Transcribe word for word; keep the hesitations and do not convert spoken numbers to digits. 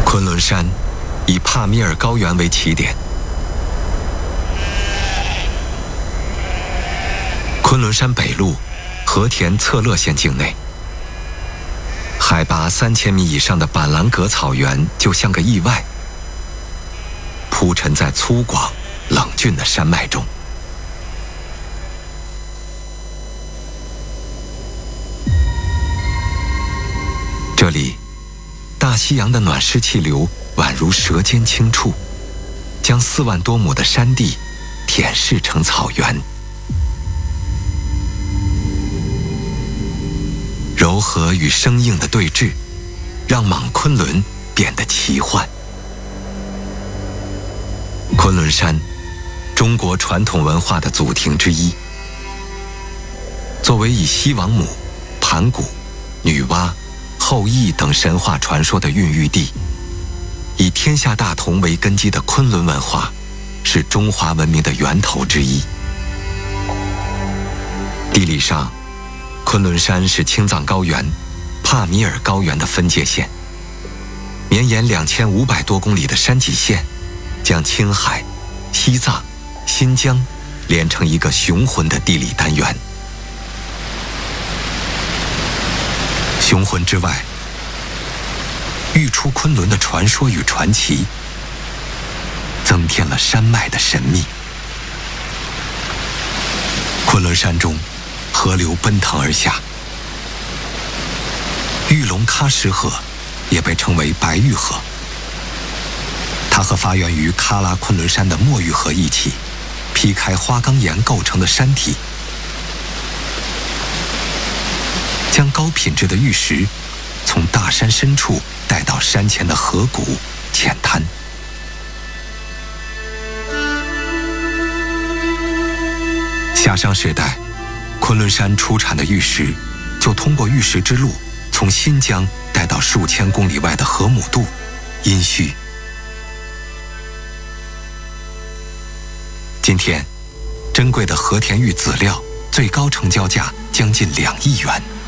昆仑山以帕米尔高原为起点，昆仑山北麓和田策勒县境内，海拔三千米以上的板蓝革草原就像个意外，铺陈在粗犷冷峻的山脉中。这里，大西洋的暖湿气流宛如舌尖轻触，将四万多亩的山地舔舐成草原。柔和与生硬的对峙，让莽昆仑变得奇幻。昆仑山，中国传统文化的祖庭之一。作为以西王母、盘古、女娲、后羿等神话传说的孕育地，以天下大同为根基的昆仑文化，是中华文明的源头之一。地理上，昆仑山是青藏高原、帕米尔高原的分界线，绵延两千五百多公里的山脊线，将青海、西藏、新疆连成一个雄浑的地理单元。雄浑之外，愈出昆仑的传说与传奇，增添了山脉的神秘。昆仑山中，河流奔腾而下，玉龙喀什河也被称为白玉河。它和发源于喀拉昆仑山的墨玉河一起，劈开花岗岩构成的山体，将高品质的玉石从大山深处带到山前的河谷浅滩。夏商时代，昆仑山出产的玉石就通过玉石之路从新疆带到数千公里外的河姆渡、殷墟。今天，珍贵的和田玉籽料最高成交价将近两亿元。